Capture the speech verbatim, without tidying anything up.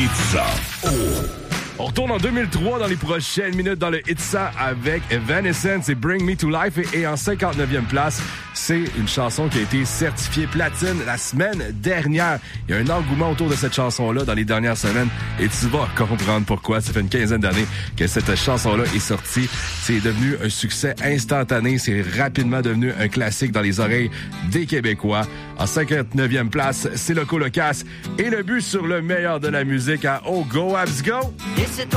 Itza. Oh. On retourne en deux mille trois dans les prochaines minutes dans le Itza avec Evanescence et Bring Me to Life. Et, et en cinquante-neuvième place, c'est une chanson qui a été certifiée platine la semaine dernière. Il y a un engouement autour de cette chanson-là dans les dernières semaines et tu vas comprendre pourquoi. Ça fait une quinzaine d'années que cette chanson-là est sortie. C'est devenu un succès instantané. C'est rapidement devenu un classique dans les oreilles des Québécois. En cinquante-neuvième place, c'est Loco Locass et le but sur le meilleur de la musique à Oh Go Abs Go! Et c'est